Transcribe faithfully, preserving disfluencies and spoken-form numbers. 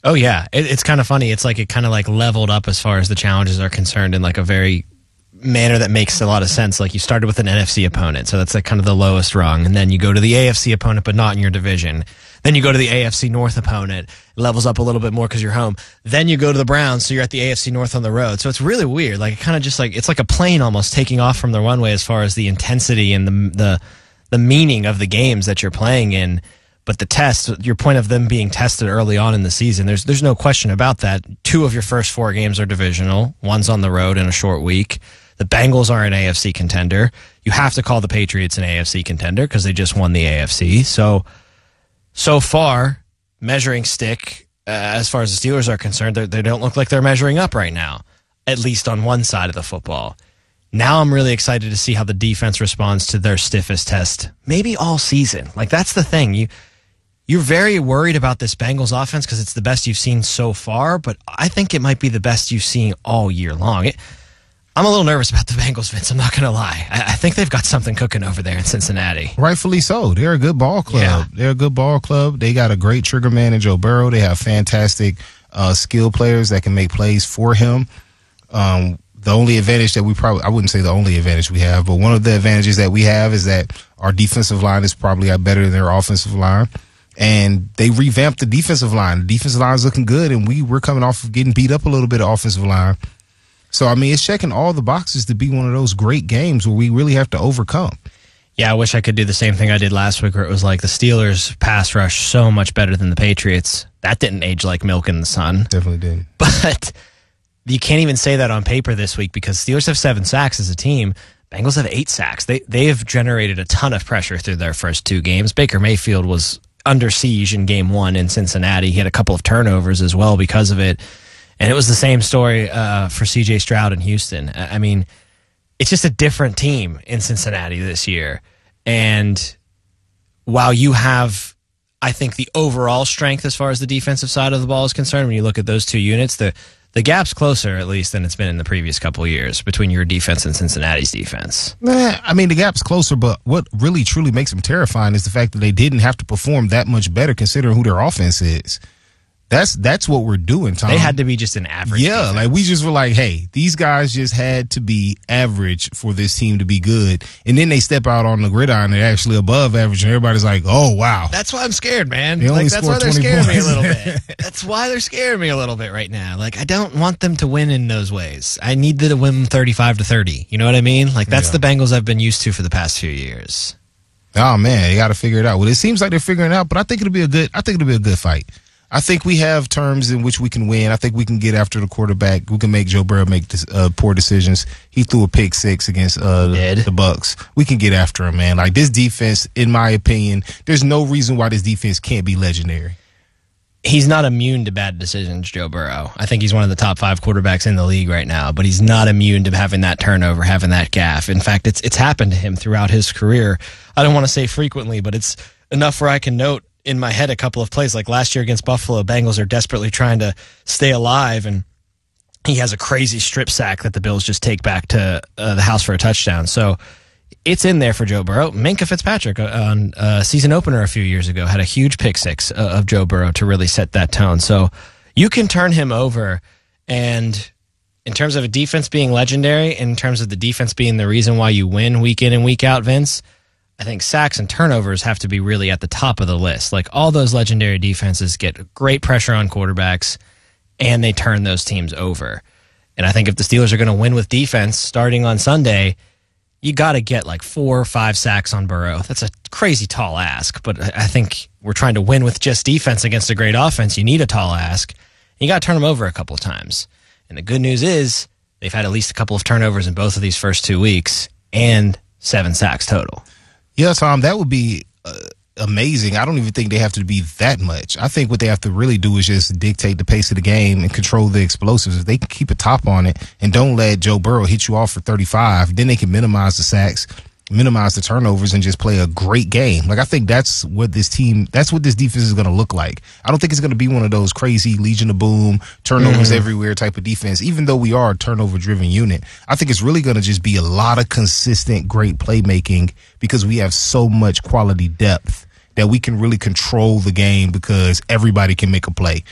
Oh, yeah. It, it's kind of funny. It's like it kind of like leveled up as far as the challenges are concerned in like a very manner that makes a lot of sense. Like you started with an N F C opponent, so that's like kind of the lowest rung, and then you go to the A F C opponent, but not in your division. Then you go to the A F C North opponent, it levels up a little bit more because you're home. Then you go to the Browns, so you're at the A F C North on the road. So it's really weird. Like it kind of just like it's like a plane almost taking off from the runway as far as the intensity and the the the meaning of the games that you're playing in. But the test, your point of them being tested early on in the season, there's there's no question about that. Two of your first four games are divisional. One's on the road in a short week. The Bengals are an A F C contender. You have to call the Patriots an A F C contender because they just won the A F C. So, so far, measuring stick, uh, as far as the Steelers are concerned, they don't look like they're measuring up right now, at least on one side of the football. Now I'm really excited to see how the defense responds to their stiffest test, maybe all season. Like, that's the thing. You, you're very worried about this Bengals offense because it's the best you've seen so far, but I think it might be the best you've seen all year long. It, I'm a little nervous about the Bengals, Vince. I'm not going to lie. I, I think they've got something cooking over there in Cincinnati. Rightfully so. They're a good ball club. Yeah. They're a good ball club. They got a great trigger man in Joe Burrow. They have fantastic uh, skill players that can make plays for him. Um, the only advantage that we probably, I wouldn't say the only advantage we have, but one of the advantages that we have is that our defensive line is probably better than their offensive line. And they revamped the defensive line. The defensive line is looking good, and we, we're coming off of getting beat up a little bit of offensive line. So, I mean, it's checking all the boxes to be one of those great games where we really have to overcome. Yeah, I wish I could do the same thing I did last week where it was like the Steelers pass rush so much better than the Patriots. That didn't age like milk in the sun. Definitely didn't. But you can't even say that on paper this week because Steelers have seven sacks as a team. Bengals have eight sacks. They they have generated a ton of pressure through their first two games. Baker Mayfield was under siege in game one in Cincinnati. He had a couple of turnovers as well because of it. And it was the same story uh, for C J Stroud in Houston. I mean, it's just a different team in Cincinnati this year. And while you have, I think, the overall strength as far as the defensive side of the ball is concerned, when you look at those two units, the, the gap's closer, at least, than it's been in the previous couple of years between your defense and Cincinnati's defense. Nah, I mean, the gap's closer, but what really, truly makes them terrifying is the fact that they didn't have to perform that much better considering who their offense is. That's that's what we're doing, Tom. They had to be just an average. Yeah, defense. like we just were like, hey, these guys just had to be average for this team to be good. And then they step out on the gridiron, they're actually above average, and everybody's like, oh, wow. That's why I'm scared, man. They like, that's why they're scaring points. me a little bit. That's why they're scaring me a little bit right now. Like, I don't want them to win in those ways. I need them to win thirty-five to thirty. You know what I mean? Like, that's yeah. the Bengals I've been used to for the past few years. Oh, man, you got to figure it out. Well, it seems like they're figuring it out, but I think it'll be a good, I think it'll be a good fight. I think we have terms in which we can win. I think we can get after the quarterback. We can make Joe Burrow make uh, poor decisions. He threw a pick six against uh, the, the Bucks. We can get after him, man. Like, this defense, in my opinion, there's no reason why this defense can't be legendary. He's not immune to bad decisions, Joe Burrow. I think he's one of the top five quarterbacks in the league right now, but he's not immune to having that turnover, having that gaffe. In fact, it's it's happened to him throughout his career. I don't want to say frequently, but it's enough where I can note in my head a couple of plays. Like last year against Buffalo, Bengals are desperately trying to stay alive, and he has a crazy strip sack that the Bills just take back to uh, the house for a touchdown. So it's in there for Joe Burrow. Minkah Fitzpatrick uh, on uh, season opener a few years ago had a huge pick six uh, of Joe Burrow to really set that tone. So you can turn him over, and in terms of a defense being legendary, in terms of the defense being the reason why you win week in and week out, Vince, I think sacks and turnovers have to be really at the top of the list. Like, all those legendary defenses get great pressure on quarterbacks, and they turn those teams over. And I think if the Steelers are going to win with defense starting on Sunday, you got to get like four or five sacks on Burrow. That's a crazy tall ask, but I think we're trying to win with just defense against a great offense. You need a tall ask. You got to turn them over a couple of times. And the good news is they've had at least a couple of turnovers in both of these first two weeks and seven sacks total. Yeah, Tom, that would be uh, amazing. I don't even think they have to be that much. I think what they have to really do is just dictate the pace of the game and control the explosives. If they can keep a top on it and don't let Joe Burrow hit you off for thirty-five, then they can minimize the sacks, minimize the turnovers, and just play a great game. Like, I think that's what this team, that's what this defense is going to look like. I don't think it's going to be one of those crazy Legion of Boom, turnovers mm-hmm. everywhere type of defense, even though we are a turnover-driven unit. I think it's really going to just be a lot of consistent, great playmaking because we have so much quality depth that we can really control the game because everybody can make a play.